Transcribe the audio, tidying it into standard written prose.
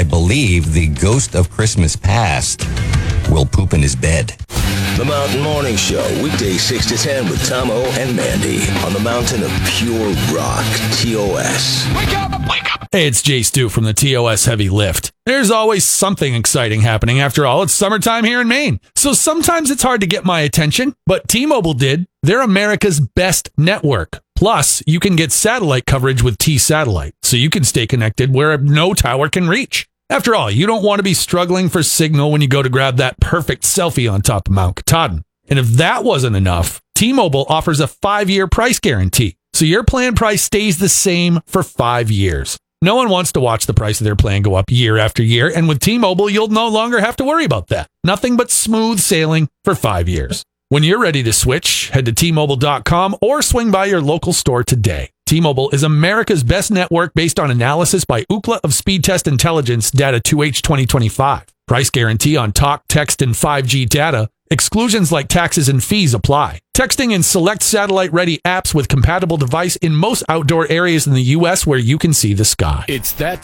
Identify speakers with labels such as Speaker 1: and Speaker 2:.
Speaker 1: believe the ghost of Christmas past will poop in his bed.
Speaker 2: The Mountain Morning Show, weekdays 6 to 10 with Tom O and Mandy on the mountain of pure rock, TOS.
Speaker 3: Wake up! Wake up!
Speaker 4: Hey, it's Jay Stu from the TOS Heavy Lift. There's always something exciting happening. After all, it's summertime here in Maine. So sometimes it's hard to get my attention, but T-Mobile did. They're America's best network. Plus, you can get satellite coverage with T-Satellite, so you can stay connected where no tower can reach. After all, you don't want to be struggling for signal when you go to grab that perfect selfie on top of Mount Katahdin. And if that wasn't enough, T-Mobile offers a 5-year price guarantee, so your plan price stays the same for 5 years. No one wants to watch the price of their plan go up year after year, and with T-Mobile, you'll no longer have to worry about that. Nothing but smooth sailing for 5 years. When you're ready to switch, head to T-Mobile.com or swing by your local store today. T-Mobile is America's best network based on analysis by Ookla of Speed Test Intelligence data 2H 2025. Price guarantee on talk, text, and 5G data. Exclusions like taxes and fees apply. Texting in select satellite-ready apps with compatible device in most outdoor areas in the U.S. where you can see the sky.
Speaker 3: It's that